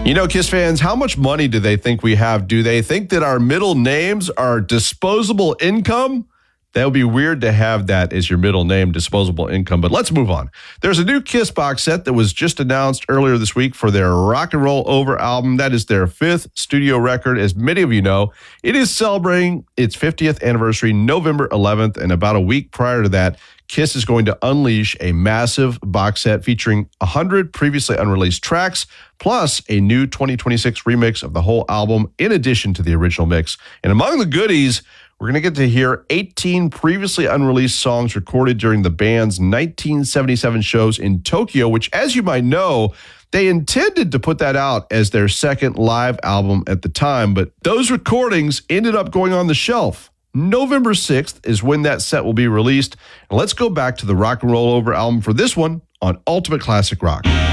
You know, Kiss fans, how much money do they think we have? Do they think that our middle names are disposable income? That would be weird to have that as your middle name, disposable income. But let's move on. There's a new Kiss box set that was just announced earlier this week for their Rock and Roll Over album. That is their 5th studio record. As many of you know, it is celebrating its 50th anniversary November 11th. And about a week prior to that, Kiss is going to unleash a massive box set featuring 100 previously unreleased tracks, plus a new 2026 remix of the whole album, in addition to the original mix. And among the goodies, we're going to get to hear 18 previously unreleased songs recorded during the band's 1977 shows in Tokyo, which, as you might know, they intended to put that out as their second live album at the time, but those recordings ended up going on the shelf. November 6th is when that set will be released. And let's go back to the Rock and Roll Over album for this one on Ultimate Classic Rock.